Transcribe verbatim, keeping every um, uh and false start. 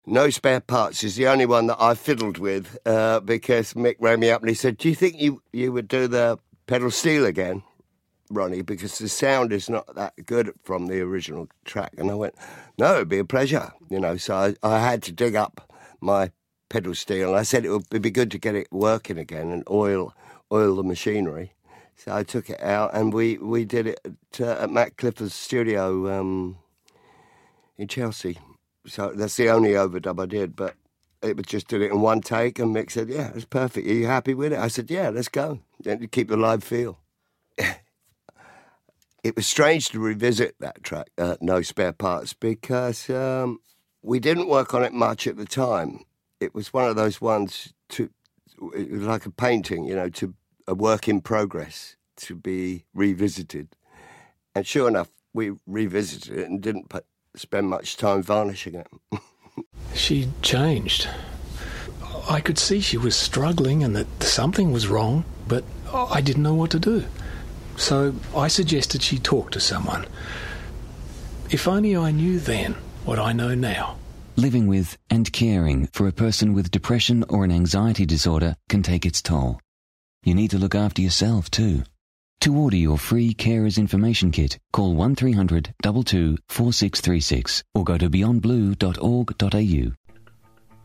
No Spare Parts is the only one that I fiddled with uh, because Mick rang me up and he said, do you think you, you would do the pedal steel again, Ronnie, because the sound is not that good from the original track? And I went, no, it'd be a pleasure, you know. So I, I had to dig up my pedal steel, and I said it would be good to get it working again and oil oil the machinery. So I took it out and we, we did it at, uh, at Matt Clifford's studio um, in Chelsea. So that's the only overdub I did, but it was just did it in one take, and Mick said, yeah, it's perfect. Are you happy with it? I said, yeah, let's go. And keep the live feel. It was strange to revisit that track, uh, No Spare Parts, because um, we didn't work on it much at the time. It was one of those ones, to it was like a painting, you know, to a work in progress, to be revisited. And sure enough, we revisited it and didn't put, spend much time varnishing it. She changed. I could see she was struggling and that something was wrong, but I didn't know what to do. So I suggested she talk to someone. If only I knew then what I know now. Living with and caring for a person with depression or an anxiety disorder can take its toll. You need to look after yourself too. To order your free Carers Information Kit, call one three hundred two two four six three six or go to beyond blue dot org dot a u.